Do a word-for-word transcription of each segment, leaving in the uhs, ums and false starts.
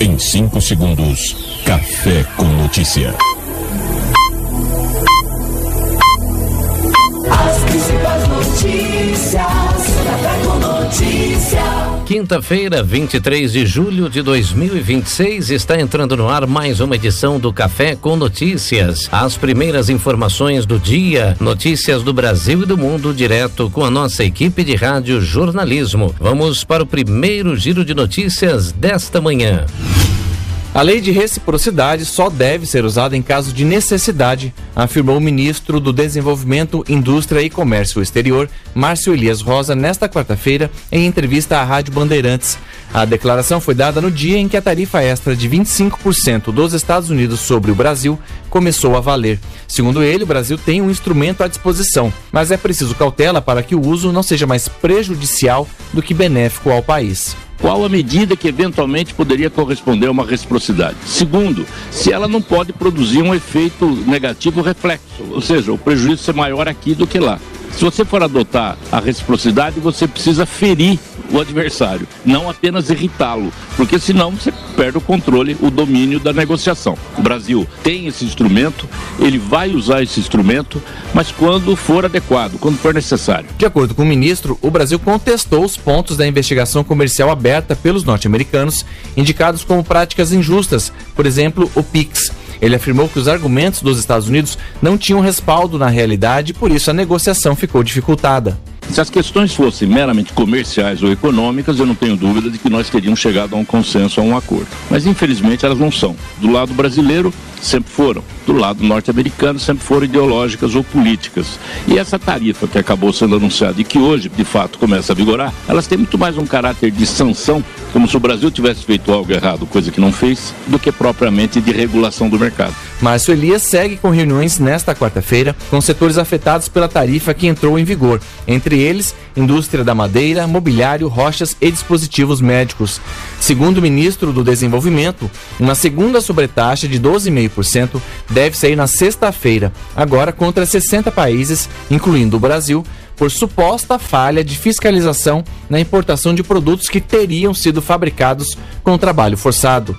Em cinco segundos, Café com Notícia. As principais notícias, Café com Notícia. Quinta-feira, vinte e três de julho de dois mil e vinte e seis, está entrando no ar mais uma edição do Café com Notícias. As primeiras informações do dia, notícias do Brasil e do mundo, direto com a nossa equipe de rádio jornalismo. Vamos para o primeiro giro de notícias desta manhã. A lei de reciprocidade só deve ser usada em caso de necessidade, afirmou o ministro do Desenvolvimento, Indústria e Comércio Exterior, Márcio Elias Rosa, nesta quarta-feira, em entrevista à Rádio Bandeirantes. A declaração foi dada no dia em que a tarifa extra de vinte e cinco por cento dos Estados Unidos sobre o Brasil começou a valer. Segundo ele, o Brasil tem um instrumento à disposição, mas é preciso cautela para que o uso não seja mais prejudicial do que benéfico ao país. Qual a medida que eventualmente poderia corresponder a uma reciprocidade? Segundo, se ela não pode produzir um efeito negativo reflexo, ou seja, o prejuízo ser maior aqui do que lá. Se você for adotar a reciprocidade, você precisa ferir o adversário, não apenas irritá-lo, porque senão você perde o controle, o domínio da negociação. O Brasil tem esse instrumento, ele vai usar esse instrumento, mas quando for adequado, quando for necessário. De acordo com o ministro, o Brasil contestou os pontos da investigação comercial aberta pelos norte-americanos, indicados como práticas injustas, por exemplo, o PIX. Ele afirmou que os argumentos dos Estados Unidos não tinham respaldo na realidade e por isso a negociação ficou dificultada. Se as questões fossem meramente comerciais ou econômicas, eu não tenho dúvida de que nós teríamos chegado a um consenso, a um acordo. Mas infelizmente elas não são. Do lado brasileiro, sempre foram. Do lado norte-americano, sempre foram ideológicas ou políticas. E essa tarifa que acabou sendo anunciada e que hoje, de fato, começa a vigorar, elas têm muito mais um caráter de sanção, como se o Brasil tivesse feito algo errado, coisa que não fez, do que propriamente de regulação do mercado. Márcio Elias segue com reuniões nesta quarta-feira com setores afetados pela tarifa que entrou em vigor, entre eles, indústria da madeira, mobiliário, rochas e dispositivos médicos. Segundo o ministro do Desenvolvimento, uma segunda sobretaxa de doze vírgula cinco por cento deve sair na sexta-feira, agora contra sessenta países, incluindo o Brasil, por suposta falha de fiscalização na importação de produtos que teriam sido fabricados com trabalho forçado.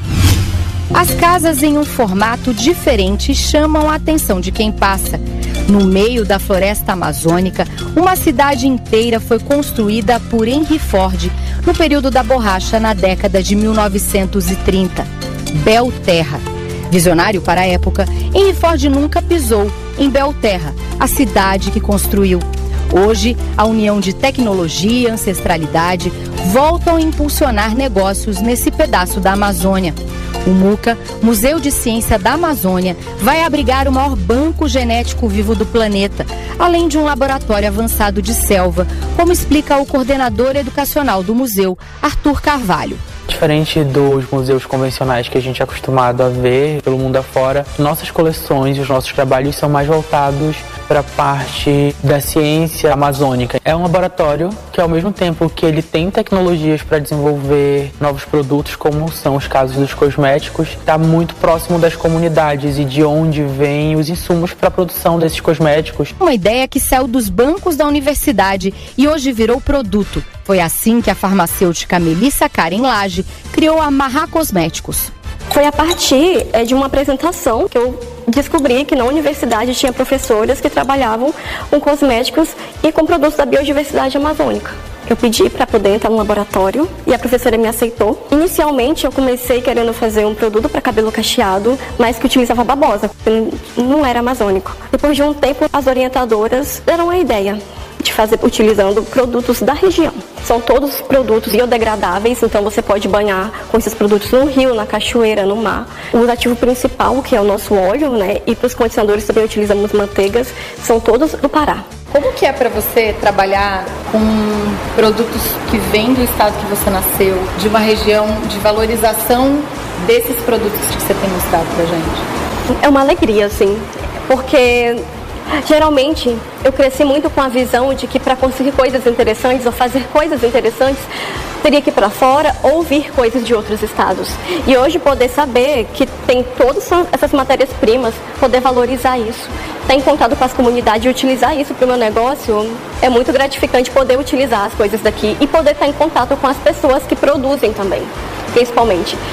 As casas em um formato diferente chamam a atenção de quem passa. No meio da floresta amazônica, uma cidade inteira foi construída por Henry Ford no período da borracha na década de mil novecentos e trinta. Belterra. Visionário para a época, Henry Ford nunca pisou em Belterra, a cidade que construiu. Hoje, a união de tecnologia e ancestralidade voltam a impulsionar negócios nesse pedaço da Amazônia. O MUCA, Museu de Ciência da Amazônia, vai abrigar o maior banco genético vivo do planeta, além de um laboratório avançado de selva, como explica o coordenador educacional do museu, Arthur Carvalho. Diferente dos museus convencionais que a gente é acostumado a ver pelo mundo afora, nossas coleções e os nossos trabalhos são mais voltados para a parte da ciência amazônica. É um laboratório que, ao mesmo tempo que ele tem tecnologias para desenvolver novos produtos, como são os casos dos cosméticos, está muito próximo das comunidades e de onde vêm os insumos para a produção desses cosméticos. Uma ideia que saiu dos bancos da universidade e hoje virou produto. Foi assim que a farmacêutica Melissa Karen Lage criou a Marra Cosméticos. Foi a partir é, de uma apresentação que eu descobri que na universidade tinha professoras que trabalhavam com cosméticos e com produtos da biodiversidade amazônica. Eu pedi para poder entrar no laboratório e a professora me aceitou. Inicialmente eu comecei querendo fazer um produto para cabelo cacheado, mas que utilizava babosa, não era amazônico. Depois de um tempo, as orientadoras deram a ideia de fazer utilizando produtos da região. São todos produtos biodegradáveis, então você pode banhar com esses produtos no rio, na cachoeira, no mar. O ativo principal, que é o nosso óleo, né, e para os condicionadores também utilizamos manteigas, são todos do Pará. Como que é para você trabalhar com produtos que vêm do estado que você nasceu, de uma região de valorização desses produtos que você tem mostrado pra gente? É uma alegria, assim, porque geralmente eu cresci muito com a visão de que para conseguir coisas interessantes ou fazer coisas interessantes teria que ir para fora ou ouvir coisas de outros estados. E hoje poder saber que tem todas essas matérias-primas, poder valorizar isso, estar em contato com as comunidades e utilizar isso para o meu negócio, é muito gratificante poder utilizar as coisas daqui e poder estar em contato com as pessoas que produzem também, principalmente.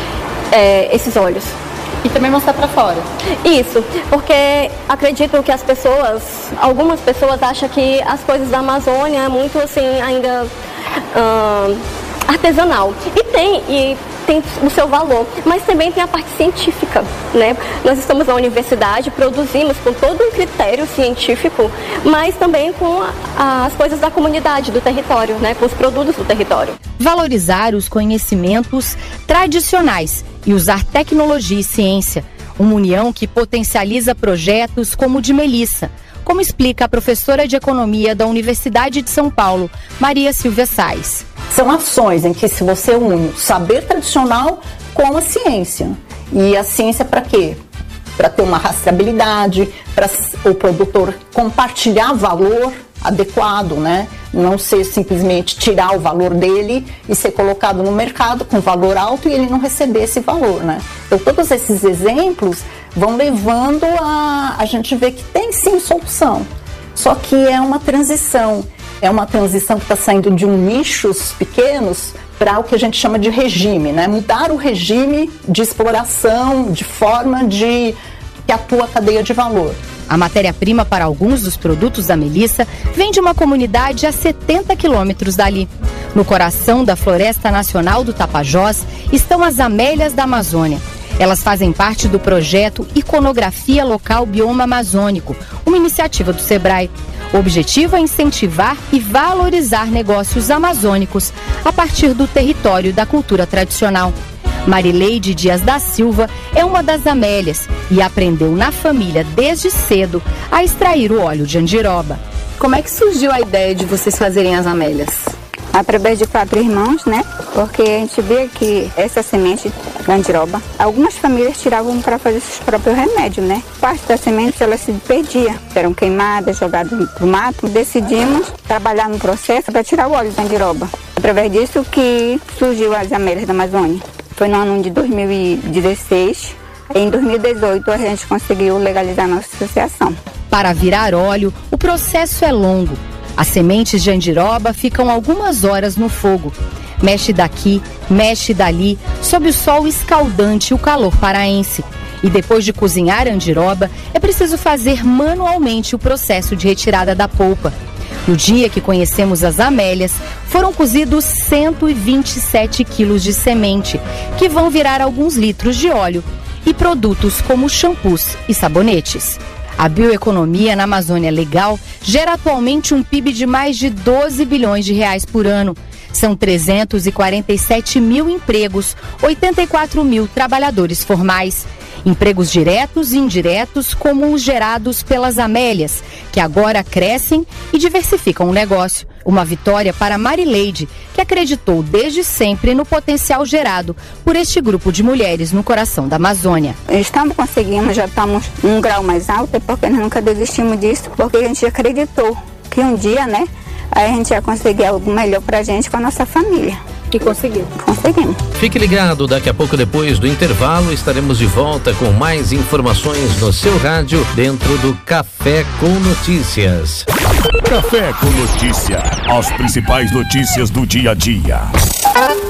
é, esses óleos. E também mostrar para fora. Isso, porque acredito que as pessoas, algumas pessoas acham que as coisas da Amazônia é muito assim, ainda uh, artesanal. E tem, e tem o seu valor, mas também tem a parte científica, né? Nós estamos na universidade, produzimos com todo um critério científico, mas também com a, as coisas da comunidade, do território, né? Com os produtos do território. Valorizar os conhecimentos tradicionais e usar tecnologia e ciência. Uma união que potencializa projetos como o de Melissa, como explica a professora de Economia da Universidade de São Paulo, Maria Silvia Sais. São ações em que se você une o saber tradicional com a ciência. E a ciência para quê? Para ter uma rastreabilidade, para o produtor compartilhar valor adequado, né? Não ser simplesmente tirar o valor dele e ser colocado no mercado com valor alto e ele não receber esse valor, né? Então todos esses exemplos vão levando a a gente ver que tem sim solução, só que é uma transição, é uma transição que está saindo de um nichos pequenos para o que a gente chama de regime, né? Mudar o regime de exploração, de forma de que atua a cadeia de valor. A matéria-prima para alguns dos produtos da Melissa vem de uma comunidade a setenta quilômetros dali. No coração da Floresta Nacional do Tapajós estão as amélias da Amazônia. Elas fazem parte do projeto Iconografia Local Bioma Amazônico, uma iniciativa do Sebrae. O objetivo é incentivar e valorizar negócios amazônicos a partir do território e da cultura tradicional. Marileide Dias da Silva é uma das amélias e aprendeu na família desde cedo a extrair o óleo de andiroba. Como é que surgiu a ideia de vocês fazerem as amélias? Através de quatro irmãos, né? Porque a gente via que essa semente de andiroba, algumas famílias tiravam para fazer seus próprios remédios, né? Parte das sementes ela se perdia, eram queimadas, jogadas no mato. Decidimos trabalhar no processo para tirar o óleo da andiroba. Através disso que surgiu as amélias da Amazônia. Foi no ano de dois mil e dezesseis. Em dois mil e dezoito a gente conseguiu legalizar a nossa associação. Para virar óleo, o processo é longo. As sementes de andiroba ficam algumas horas no fogo. Mexe daqui, mexe dali, sob o sol escaldante e o calor paraense. E depois de cozinhar a andiroba, é preciso fazer manualmente o processo de retirada da polpa. No dia que conhecemos as amélias, foram cozidos cento e vinte e sete quilos de semente, que vão virar alguns litros de óleo, e produtos como shampoos e sabonetes. A bioeconomia na Amazônia Legal gera atualmente um P I B de mais de doze bilhões de reais por ano. São trezentos e quarenta e sete mil empregos, oitenta e quatro mil trabalhadores formais. Empregos diretos e indiretos como os gerados pelas amélias, que agora crescem e diversificam o negócio. Uma vitória para Marileide, que acreditou desde sempre no potencial gerado por este grupo de mulheres no coração da Amazônia. Estamos conseguindo, já estamos um grau mais alto, porque nós nunca desistimos disso, porque a gente acreditou que um dia, né, a gente ia conseguir algo melhor pra gente com a nossa família. E conseguiu. Conseguimos. Fique ligado, daqui a pouco depois do intervalo estaremos de volta com mais informações no seu rádio dentro do Café com Notícias. Café com Notícia, as principais notícias do dia a dia.